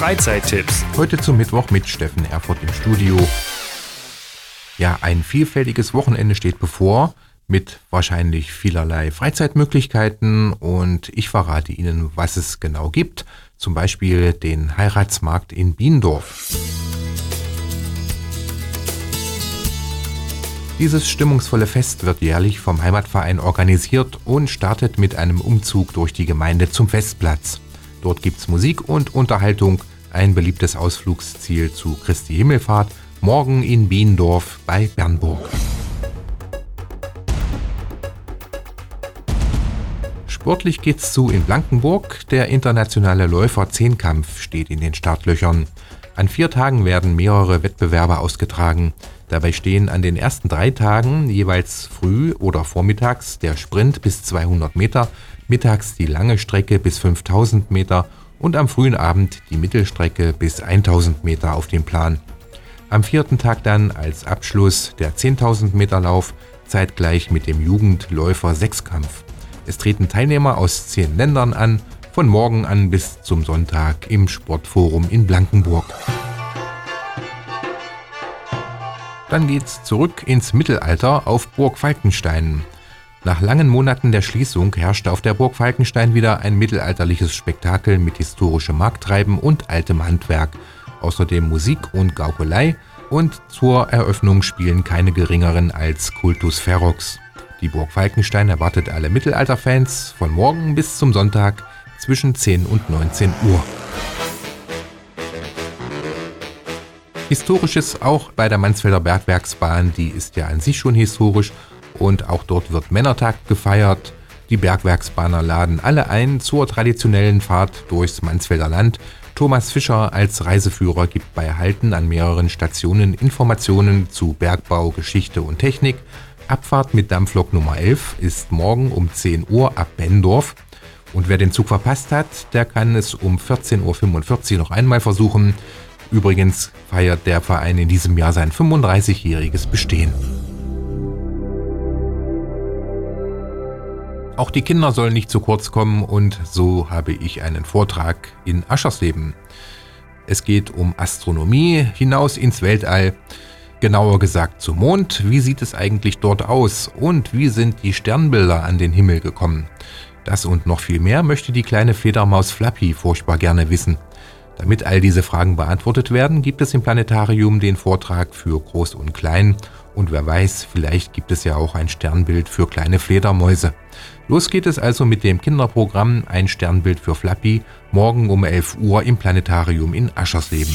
Freizeittipps. Heute zum Mittwoch mit Steffen Erfurt im Studio. Ja, ein vielfältiges Wochenende steht bevor mit wahrscheinlich vielerlei Freizeitmöglichkeiten und ich verrate Ihnen, was es genau gibt. Zum Beispiel den Heiratsmarkt in Biendorf. Dieses stimmungsvolle Fest wird jährlich vom Heimatverein organisiert und startet mit einem Umzug durch die Gemeinde zum Festplatz. Dort gibt's Musik und Unterhaltung, ein beliebtes Ausflugsziel zu Christi Himmelfahrt, morgen in Biendorf bei Bernburg. Sportlich geht's zu in Blankenburg. Der internationale Läufer-Zehnkampf steht in den Startlöchern. An 4 Tagen werden mehrere Wettbewerbe ausgetragen. Dabei stehen an den ersten 3 Tagen jeweils früh oder vormittags der Sprint bis 200 Meter, mittags die lange Strecke bis 5000 Meter und am frühen Abend die Mittelstrecke bis 1000 Meter auf dem Plan. Am 4. Tag dann als Abschluss der 10.000 Meter Lauf, zeitgleich mit dem Jugendläufer-Sechskampf. Es treten Teilnehmer aus 10 Ländern an, von morgen an bis zum Sonntag im Sportforum in Blankenburg. Dann geht's zurück ins Mittelalter auf Burg Falkenstein. Nach langen Monaten der Schließung herrschte auf der Burg Falkenstein wieder ein mittelalterliches Spektakel mit historischem Markttreiben und altem Handwerk. Außerdem Musik und Gaukelei und zur Eröffnung spielen keine geringeren als Cultus Ferox. Die Burg Falkenstein erwartet alle Mittelalterfans von morgen bis zum Sonntag zwischen 10 und 19 Uhr. Historisches auch bei der Mansfelder Bergwerksbahn, die ist ja an sich schon historisch und auch dort wird Männertag gefeiert. Die Bergwerksbahner laden alle ein zur traditionellen Fahrt durchs Mansfelder Land. Thomas Fischer als Reiseführer gibt bei Halten an mehreren Stationen Informationen zu Bergbau, Geschichte und Technik. Abfahrt mit Dampflok Nummer 11 ist morgen um 10 Uhr ab Bendorf. Und wer den Zug verpasst hat, der kann es um 14.45 Uhr noch einmal versuchen. Übrigens feiert der Verein in diesem Jahr sein 35-jähriges Bestehen. Auch die Kinder sollen nicht zu kurz kommen und so habe ich einen Vortrag in Aschersleben. Es geht um Astronomie, hinaus ins Weltall, genauer gesagt zum Mond. Wie sieht es eigentlich dort aus und wie sind die Sternbilder an den Himmel gekommen? Das und noch viel mehr möchte die kleine Fledermaus Flappy furchtbar gerne wissen. Damit all diese Fragen beantwortet werden, gibt es im Planetarium den Vortrag für Groß und Klein. Und wer weiß, vielleicht gibt es ja auch ein Sternbild für kleine Fledermäuse. Los geht es also mit dem Kinderprogramm Ein Sternbild für Flappy, morgen um 11 Uhr im Planetarium in Aschersleben.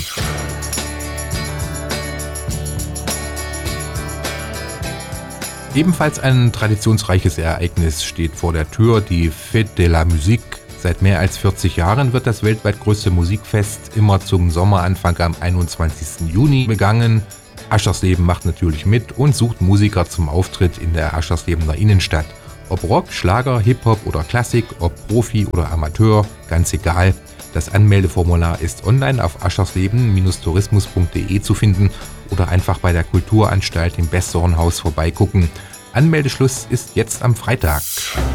Ebenfalls ein traditionsreiches Ereignis steht vor der Tür, die Fête de la Musique. Seit mehr als 40 Jahren wird das weltweit größte Musikfest immer zum Sommeranfang am 21. Juni begangen. Aschersleben macht natürlich mit und sucht Musiker zum Auftritt in der Ascherslebener Innenstadt. Ob Rock, Schlager, Hip-Hop oder Klassik, ob Profi oder Amateur, ganz egal. Das Anmeldeformular ist online auf aschersleben-tourismus.de zu finden oder einfach bei der Kulturanstalt im Bessornhaus vorbeigucken. Anmeldeschluss ist jetzt am Freitag.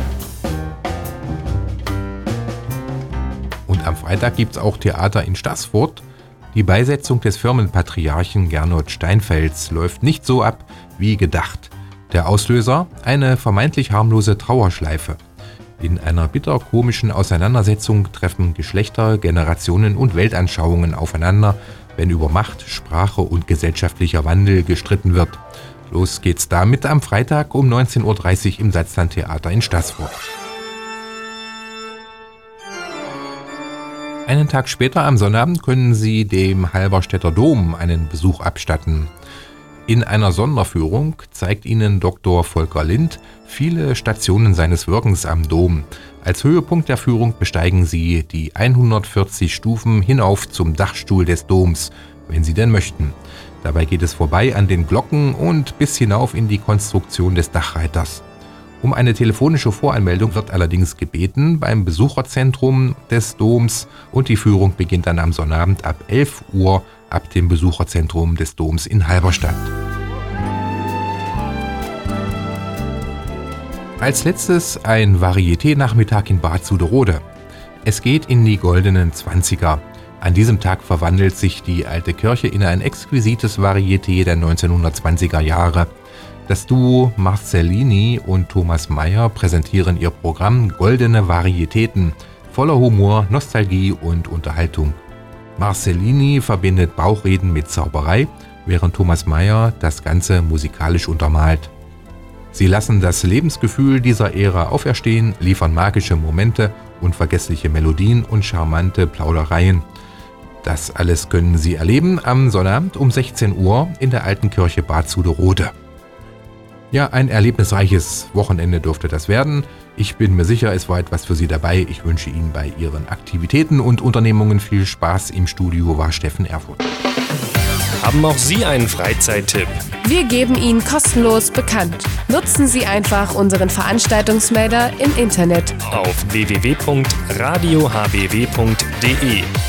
Und am Freitag gibt's auch Theater in Staßfurt. Die Beisetzung des Firmenpatriarchen Gernot Steinfels läuft nicht so ab wie gedacht. Der Auslöser? Eine vermeintlich harmlose Trauerschleife. In einer bitterkomischen Auseinandersetzung treffen Geschlechter, Generationen und Weltanschauungen aufeinander, wenn über Macht, Sprache und gesellschaftlicher Wandel gestritten wird. Los geht's damit am Freitag um 19.30 Uhr im Salzlandtheater in Staßfurt. Einen Tag später am Sonnabend können Sie dem Halberstädter Dom einen Besuch abstatten. In einer Sonderführung zeigt Ihnen Dr. Volker Lind viele Stationen seines Wirkens am Dom. Als Höhepunkt der Führung besteigen Sie die 140 Stufen hinauf zum Dachstuhl des Doms, wenn Sie denn möchten. Dabei geht es vorbei an den Glocken und bis hinauf in die Konstruktion des Dachreiters. Um eine telefonische Voranmeldung wird allerdings gebeten beim Besucherzentrum des Doms und die Führung beginnt dann am Sonnabend ab 11 Uhr ab dem Besucherzentrum des Doms in Halberstadt. Als letztes ein Varieté-Nachmittag in Bad Suderode. Es geht in die goldenen 20er. An diesem Tag verwandelt sich die alte Kirche in ein exquisites Varieté der 1920er Jahre. Das Duo Marcellini und Thomas Mayer präsentieren ihr Programm Goldene Varietäten, voller Humor, Nostalgie und Unterhaltung. Marcellini verbindet Bauchreden mit Zauberei, während Thomas Mayer das Ganze musikalisch untermalt. Sie lassen das Lebensgefühl dieser Ära auferstehen, liefern magische Momente, unvergessliche Melodien und charmante Plaudereien. Das alles können Sie erleben am Sonnabend um 16 Uhr in der Alten Kirche Bad Suderode. Ja, ein erlebnisreiches Wochenende dürfte das werden. Ich bin mir sicher, es war etwas für Sie dabei. Ich wünsche Ihnen bei Ihren Aktivitäten und Unternehmungen viel Spaß. Im Studio war Steffen Erfurt. Haben auch Sie einen Freizeittipp? Wir geben ihn kostenlos bekannt. Nutzen Sie einfach unseren Veranstaltungsmelder im Internet Auf www.radiohbw.de.